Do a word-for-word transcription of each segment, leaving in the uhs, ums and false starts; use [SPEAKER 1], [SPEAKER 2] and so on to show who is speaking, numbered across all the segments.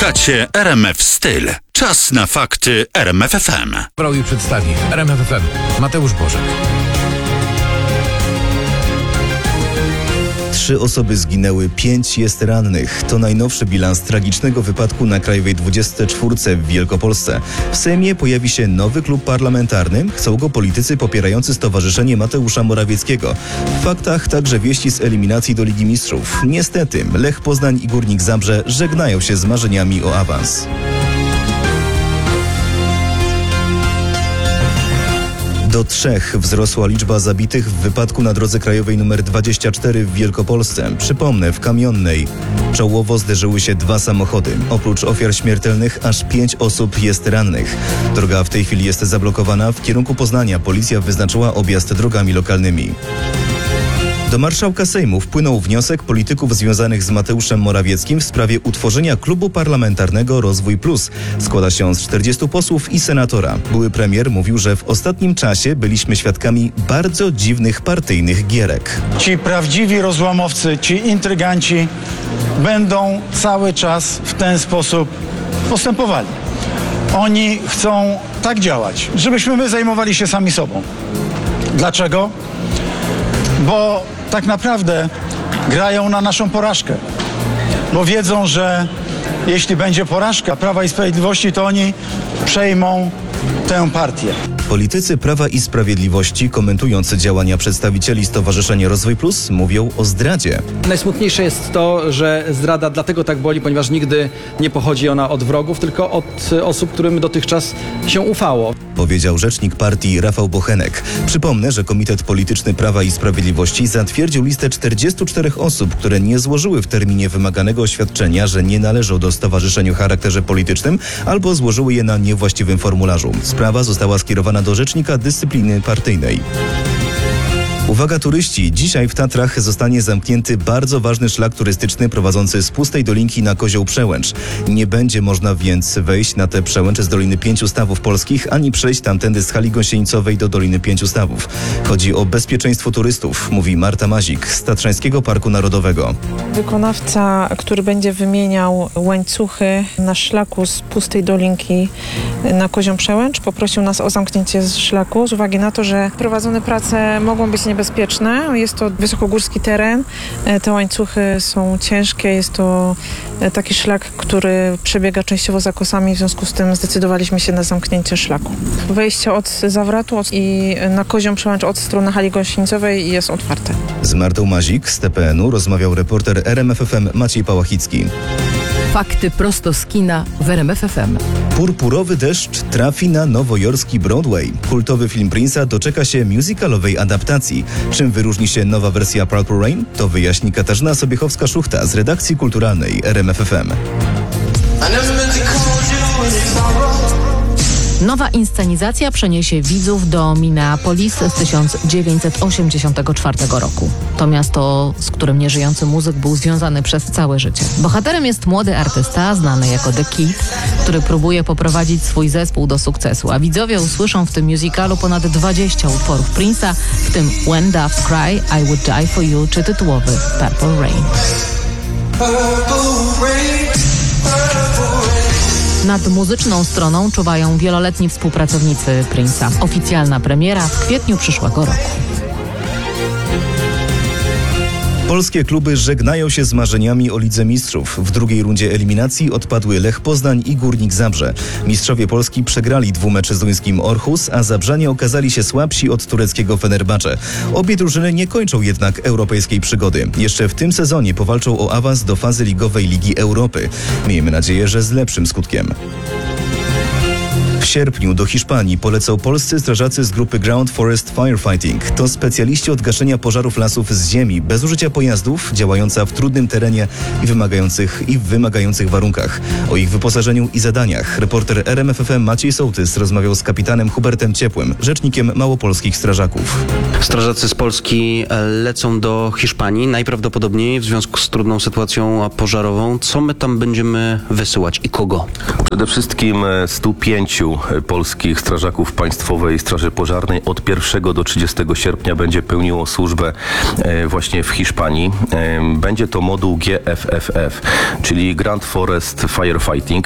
[SPEAKER 1] Słuchacie R M F Styl. Czas na fakty R M F F M.
[SPEAKER 2] Brał i przedstawi R M F F M Mateusz Bożek.
[SPEAKER 3] Trzy osoby zginęły, pięć jest rannych. To najnowszy bilans tragicznego wypadku na Krajowej dwudziestej czwartej w Wielkopolsce. W Sejmie pojawi się nowy klub parlamentarny. Chcą go politycy popierający Stowarzyszenie Mateusza Morawieckiego. W faktach także wieści z eliminacji do Ligi Mistrzów. Niestety Lech Poznań i Górnik Zabrze żegnają się z marzeniami o awans. Do trzech wzrosła liczba zabitych w wypadku na drodze krajowej nr dwadzieścia cztery w Wielkopolsce. Przypomnę, w Kamionnej czołowo zderzyły się dwa samochody. Oprócz ofiar śmiertelnych aż pięć osób jest rannych. Droga w tej chwili jest zablokowana. W kierunku Poznania policja wyznaczyła objazd drogami lokalnymi. Do marszałka Sejmu wpłynął wniosek polityków związanych z Mateuszem Morawieckim w sprawie utworzenia klubu parlamentarnego Rozwój Plus. Składa się on z czterdziestu posłów i senatora. Były premier mówił, że w ostatnim czasie byliśmy świadkami bardzo dziwnych partyjnych gierek.
[SPEAKER 4] Ci prawdziwi rozłamowcy, ci intryganci będą cały czas w ten sposób postępowali. Oni chcą tak działać, żebyśmy my zajmowali się sami sobą. Dlaczego? Bo tak naprawdę grają na naszą porażkę. Bo wiedzą, że jeśli będzie porażka Prawa i Sprawiedliwości, to oni przejmą tę partię.
[SPEAKER 3] Politycy Prawa i Sprawiedliwości, komentując działania przedstawicieli Stowarzyszenia Rozwój Plus, mówią o zdradzie.
[SPEAKER 5] Najsmutniejsze jest to, że zdrada dlatego tak boli, ponieważ nigdy nie pochodzi ona od wrogów, tylko od osób, którym dotychczas się ufało.
[SPEAKER 3] Powiedział rzecznik partii Rafał Bochenek. Przypomnę, że Komitet Polityczny Prawa i Sprawiedliwości zatwierdził listę czterdziestu czterech osób, które nie złożyły w terminie wymaganego oświadczenia, że nie należą do stowarzyszenia o charakterze politycznym albo złożyły je na niewłaściwym formularzu. Sprawa została skierowana do Rzecznika Dyscypliny Partyjnej. Uwaga turyści, dzisiaj w Tatrach zostanie zamknięty bardzo ważny szlak turystyczny prowadzący z Pustej Dolinki na Kozioł Przełęcz. Nie będzie można więc wejść na tę przełęcz z Doliny Pięciu Stawów Polskich, ani przejść tamtędy z hali gąsienicowej do Doliny Pięciu Stawów. Chodzi o bezpieczeństwo turystów, mówi Marta Mazik z Tatrzańskiego Parku Narodowego.
[SPEAKER 6] Wykonawca, który będzie wymieniał łańcuchy na szlaku z Pustej Dolinki na Kozią Przełęcz, poprosił nas o zamknięcie szlaku z uwagi na to, że prowadzone prace mogą być niebezpieczne. Jest to wysokogórski teren, te łańcuchy są ciężkie, jest to taki szlak, który przebiega częściowo za kosami, w związku z tym zdecydowaliśmy się na zamknięcie szlaku. Wejście od Zawratu od i na Kozią Przełęcz od strony hali gąsienicowej jest otwarte.
[SPEAKER 3] Z Martą Mazik z T P N u rozmawiał reporter R M F F M Maciej Pałachicki.
[SPEAKER 7] Fakty prosto z kina w R M F F M.
[SPEAKER 3] Purpurowy deszcz trafi na nowojorski Broadway. Kultowy film Prince'a doczeka się musicalowej adaptacji. Czym wyróżni się nowa wersja Purple Rain? To wyjaśni Katarzyna Sobiechowska-Szuchta z redakcji kulturalnej R M F F M.
[SPEAKER 7] Nowa inscenizacja przeniesie widzów do Minneapolis z tysiąc dziewięćset osiemdziesiątego czwartego roku. To miasto, z którym nieżyjący muzyk był związany przez całe życie. Bohaterem jest młody artysta, znany jako The Kid, który próbuje poprowadzić swój zespół do sukcesu, a widzowie usłyszą w tym musicalu ponad dwadzieścia utworów Prince'a, w tym When Doves Cry, I Would Die For You czy tytułowy Purple Rain. Nad muzyczną stroną czuwają wieloletni współpracownicy Prince'a. Oficjalna premiera w kwietniu przyszłego roku.
[SPEAKER 3] Polskie kluby żegnają się z marzeniami o Lidze Mistrzów. W drugiej rundzie eliminacji odpadły Lech Poznań i Górnik Zabrze. Mistrzowie Polski przegrali dwumecze z duńskim Orhus, a Zabrzanie okazali się słabsi od tureckiego Fenerbahce. Obie drużyny nie kończą jednak europejskiej przygody. Jeszcze w tym sezonie powalczą o awans do fazy ligowej Ligi Europy. Miejmy nadzieję, że z lepszym skutkiem. W sierpniu do Hiszpanii polecą polscy strażacy z grupy Ground Forest Firefighting. To specjaliści od gaszenia pożarów lasów z ziemi, bez użycia pojazdów, działająca w trudnym terenie i wymagających, i w wymagających warunkach. O ich wyposażeniu i zadaniach reporter R M F F M Maciej Sołtys rozmawiał z kapitanem Hubertem Ciepłym, rzecznikiem małopolskich strażaków.
[SPEAKER 8] Strażacy z Polski lecą do Hiszpanii, najprawdopodobniej w związku z trudną sytuacją pożarową. Co my tam będziemy wysyłać i kogo?
[SPEAKER 9] Przede wszystkim stu pięciu moduł polskich strażaków Państwowej Straży Pożarnej od pierwszego do trzydziestego sierpnia będzie pełniło służbę właśnie w Hiszpanii. Będzie to moduł G F F F, czyli Grand Forest Firefighting.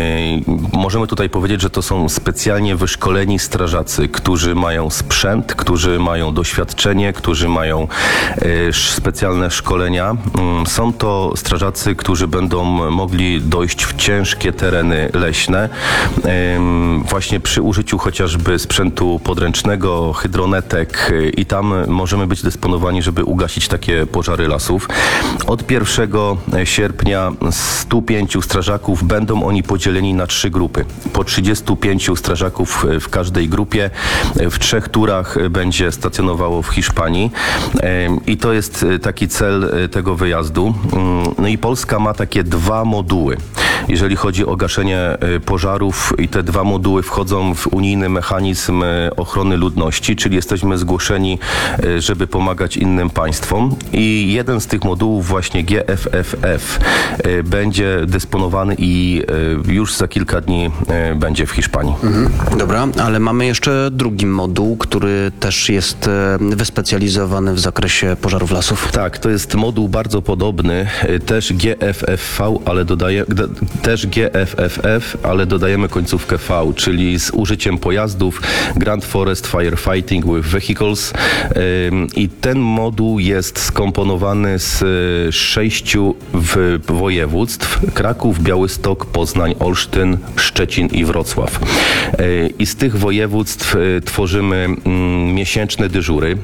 [SPEAKER 9] Możemy tutaj powiedzieć, że to są specjalnie wyszkoleni strażacy, którzy mają sprzęt, którzy mają doświadczenie, którzy mają specjalne szkolenia. Są to strażacy, którzy będą mogli dojść w ciężkie tereny leśne, właśnie przy użyciu chociażby sprzętu podręcznego, hydronetek i tam możemy być dysponowani, żeby ugasić takie pożary lasów. Od pierwszego sierpnia stu pięciu strażaków będą oni podzieleni na trzy grupy. Po trzydziestu pięciu strażaków w każdej grupie, w trzech turach będzie stacjonowało w Hiszpanii i to jest taki cel tego wyjazdu. No i Polska ma takie dwa moduły, jeżeli chodzi o gaszenie pożarów, i te dwa moduły wchodzą w unijny mechanizm ochrony ludności, czyli jesteśmy zgłoszeni, żeby pomagać innym państwom, i jeden z tych modułów, właśnie G F F F, będzie dysponowany i już za kilka dni będzie w Hiszpanii.
[SPEAKER 8] Mhm. Dobra, ale mamy jeszcze drugi moduł, który też jest wyspecjalizowany w zakresie pożarów lasów.
[SPEAKER 9] Tak, to jest moduł bardzo podobny, też G F F V, ale dodaje, też G F F F, ale dodajemy końcówkę V, czyli z użyciem pojazdów Grand Forest Firefighting with Vehicles, i ten moduł jest skomponowany z sześciu województw: Kraków, Białystok, Poznań, Olsztyn, Szczecin i Wrocław. I z tych województw tworzymy miesięczne dyżury.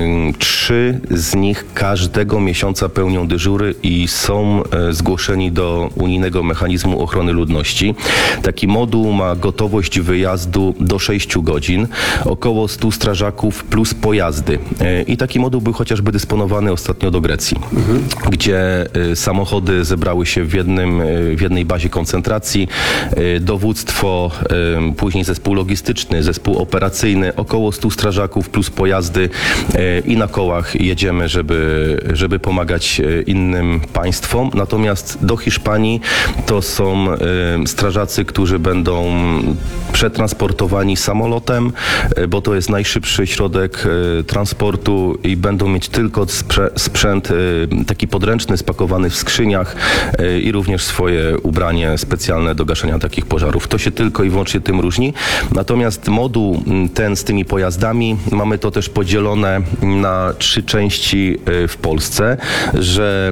[SPEAKER 9] Trzy z nich każdego miesiąca pełnią dyżury i są zgłoszeni do unijnego mechanizmu ochrony ludności. Taki moduł ma gotowość wyjazdu do sześciu godzin, około stu strażaków plus pojazdy. I taki moduł był chociażby dysponowany ostatnio do Grecji, mhm. gdzie samochody zebrały się w, jednym, w jednej bazie koncentracji, dowództwo, później zespół logistyczny, zespół operacyjny, około stu strażaków plus pojazdy i na kołach jedziemy, żeby, żeby pomagać innym państwom. Natomiast do Hiszpanii to są strażacy, którzy będą przetransportowani samolotem, bo to jest najszybszy środek transportu, i będą mieć tylko sprzęt taki podręczny, spakowany w skrzyniach, i również swoje ubranie specjalne do gaszenia takich pożarów. To się tylko i wyłącznie tym różni. Natomiast moduł ten z tymi pojazdami, mamy to też podzielone na trzy części w Polsce, że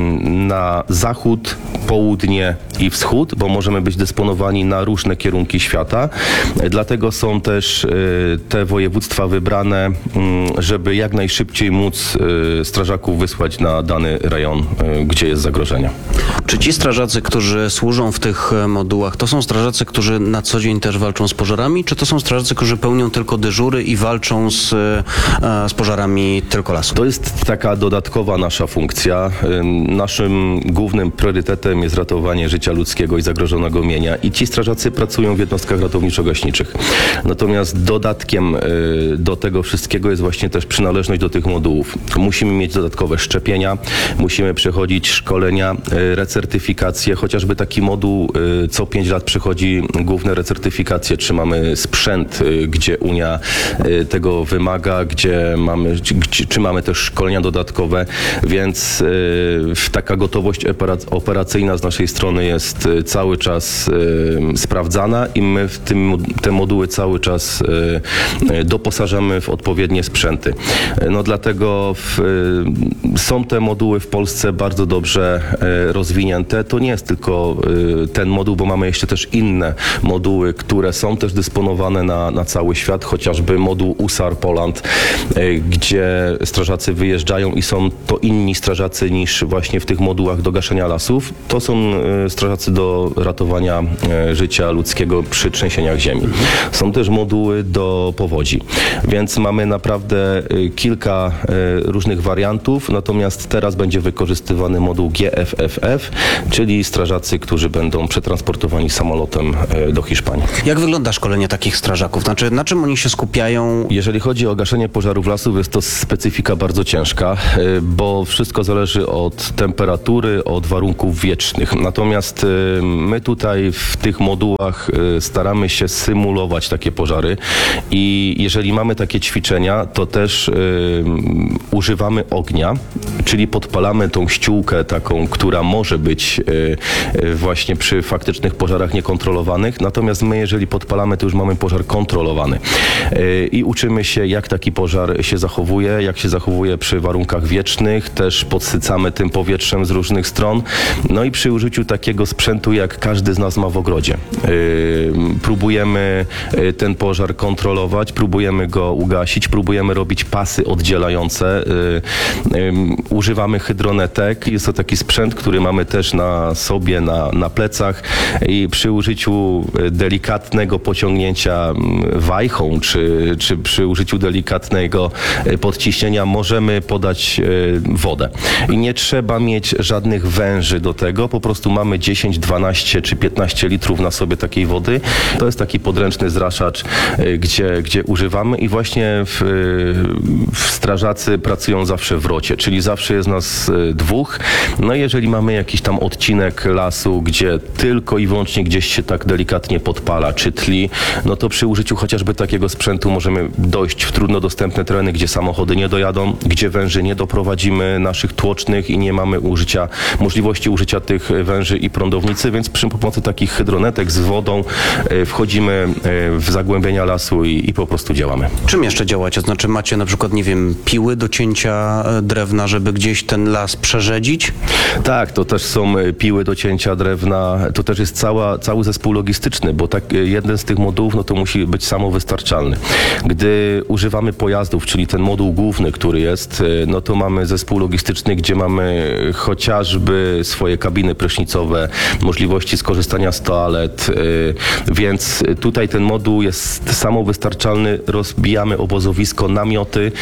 [SPEAKER 9] na zachód, południe i wschód, bo możemy być dysponowani na różne kierunki świata. Dlatego są też te województwa wybrane, żeby jak najszybciej móc strażaków wysłać na dany rejon, gdzie jest zagrożenie.
[SPEAKER 8] Czy ci strażacy, którzy służą w tych modułach, to są strażacy, którzy na co dzień też walczą z pożarami, czy to są strażacy, którzy pełnią tylko dyżury i walczą z, z pożarami tylko lasu?
[SPEAKER 9] To jest taka dodatkowa nasza funkcja. Naszym głównym priorytetem jest ratowanie życia ludzkiego i zagrożonego mienia, i ci strażacy pracują w jednostkach ratowniczo-gaśniczych. Natomiast dodatkiem do tego wszystkiego jest właśnie też przynależność do tych modułów. Musimy mieć dodatkowe szczepienia, musimy przechodzić szkolenia, recertyfikacje, chociażby taki moduł co pięć lat przechodzi główne recertyfikacje, czy mamy sprzęt, gdzie Unia tego wymaga, gdzie mamy, czy, czy mamy też szkolenia dodatkowe, więc taka gotowość operacyjna z naszej strony jest cały czas sprawdzana, i my w tym, te moduły cały czas doposażamy w odpowiednie sprzęty. No dlatego w, są te moduły w Polsce bardzo dobrze rozwinięte. To nie jest tylko ten moduł, bo mamy jeszcze też inne moduły, które są też dysponowane na, na cały świat, chociażby moduł U S A R Poland, gdzie strażacy wyjeżdżają i są to inni strażacy niż właśnie w tych modułach do gaszenia lasów. To są strażacy do ratowania życia ludzkiego przy trzęsieniach ziemi. Są też moduły do powodzi, więc mamy naprawdę kilka różnych wariantów, natomiast teraz będzie wykorzystywany moduł G F F F, czyli strażacy, którzy będą przetransportowani samolotem do Hiszpanii.
[SPEAKER 8] Jak wygląda szkolenie takich strażaków? Znaczy, na czym oni się skupiają?
[SPEAKER 9] Jeżeli chodzi o gaszenie pożarów lasów, jest to specyfika bardzo ciężka, bo wszystko zależy od temperatury, od warunków wietrznych. Natomiast Natomiast y, my tutaj w tych modułach y, staramy się symulować takie pożary i jeżeli mamy takie ćwiczenia, to też y, używamy ognia, czyli podpalamy tą ściółkę taką, która może być y, y, właśnie przy faktycznych pożarach niekontrolowanych. Natomiast my, jeżeli podpalamy, to już mamy pożar kontrolowany. Y, I uczymy się, jak taki pożar się zachowuje, jak się zachowuje przy warunkach wiecznych. Też podsycamy tym powietrzem z różnych stron. No i przy użyciu takiego sprzętu, jak każdy z nas ma w ogrodzie. Y, próbujemy y, ten pożar kontrolować, próbujemy go ugasić, próbujemy robić pasy oddzielające. Y, y, używamy hydronetek. Jest to taki sprzęt, który mamy też na sobie, na, na plecach i przy użyciu delikatnego pociągnięcia wajchą, czy, czy przy użyciu delikatnego podciśnienia możemy podać wodę. I nie trzeba mieć żadnych węży do tego, po prostu mamy dziesięć, dwanaście czy piętnaście litrów na sobie takiej wody. To jest taki podręczny zraszacz, gdzie, gdzie używamy i właśnie w, w strażacy pracują zawsze w rocie, czyli zawsze jest nas dwóch. No i jeżeli mamy jakiś tam odcinek lasu, gdzie tylko i wyłącznie gdzieś się tak delikatnie podpala, czy tli, no to przy użyciu chociażby takiego sprzętu możemy dojść w trudno dostępne tereny, gdzie samochody nie dojadą, gdzie węży nie doprowadzimy naszych tłocznych i nie mamy użycia, możliwości użycia tych węży i prądownicy, więc przy pomocy takich hydronetek z wodą wchodzimy w zagłębienia lasu i, i po prostu działamy.
[SPEAKER 8] Czym jeszcze działacie? Znaczy macie na przykład, nie wiem, piły do cięcia drewna, żeby gdzieś ten las przerzedzić?
[SPEAKER 9] Tak, to też są piły do cięcia drewna, to też jest cała, cały zespół logistyczny, bo tak, jeden z tych modułów no to musi być samowystarczalny. Gdy używamy pojazdów, czyli ten moduł główny, który jest, no to mamy zespół logistyczny, gdzie mamy chociażby swoje kabiny prysznicowe, możliwości skorzystania z toalet, więc tutaj ten moduł jest samowystarczalny, rozbijamy obozowisko, namioty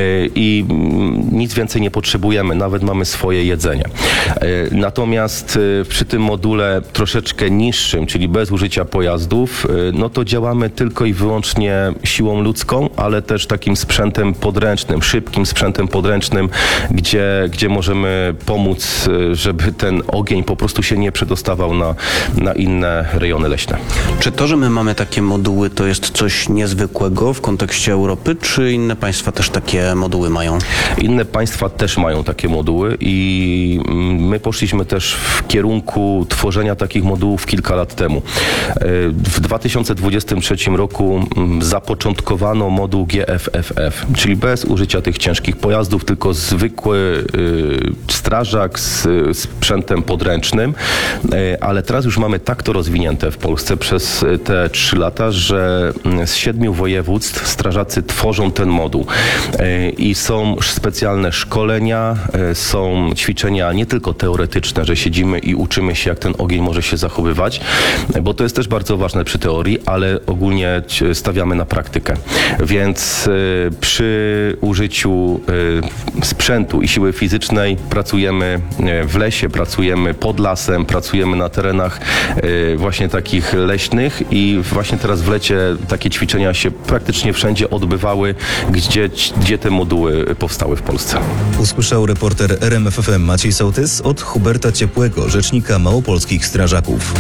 [SPEAKER 9] i nic więcej nie potrzebujemy, nawet mamy swoje jedzenie. Natomiast przy tym module troszeczkę niższym, czyli bez użycia pojazdów, no to działamy tylko i wyłącznie siłą ludzką, ale też takim sprzętem podręcznym, szybkim sprzętem podręcznym, gdzie, gdzie możemy pomóc, żeby ten ogień po prostu się nie przedostawał na, na inne rejony leśne.
[SPEAKER 8] Czy to, że my mamy takie moduły, to jest coś niezwykłego w kontekście Europy, czy inne państwa też takie moduły mają?
[SPEAKER 9] Inne państwa też mają takie moduły i my poszliśmy też w kierunku tworzenia takich modułów kilka lat temu. W dwa tysiące dwudziestym trzecim roku zapoczątkowano moduł G F F F, czyli bez użycia tych ciężkich pojazdów, tylko zwykły strażak z sprzętem podręcznym, ale teraz już mamy tak to rozwinięte w Polsce przez te trzy lata, że z siedmiu województw strażacy tworzą ten moduł i są specjalne szkolenia, są ćwiczenia nie tylko teoretyczne, że siedzimy i uczymy się, jak ten ogień może się zachowywać, bo to jest też bardzo ważne przy teorii, ale ogólnie stawiamy na praktykę. Więc przy użyciu sprzętu i siły fizycznej pracujemy w lesie, pracujemy pod lasem, pracujemy na terenach właśnie takich leśnych i właśnie teraz w lecie takie ćwiczenia się praktycznie wszędzie odbywały, gdzie, gdzie te moduły powstały w Polsce.
[SPEAKER 3] Usłyszał reporter R M F F M Maciej Sołtys od Huberta Ciepłego, rzecznika małopolskich strażaków.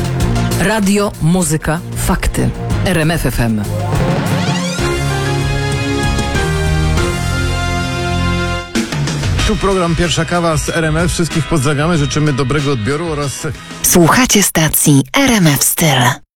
[SPEAKER 10] Radio, muzyka, fakty. R M F F M.
[SPEAKER 2] Tu program Pierwsza Kawa z R M F. Wszystkich pozdrawiamy, życzymy dobrego odbioru oraz...
[SPEAKER 11] Słuchacie stacji R M F Styl.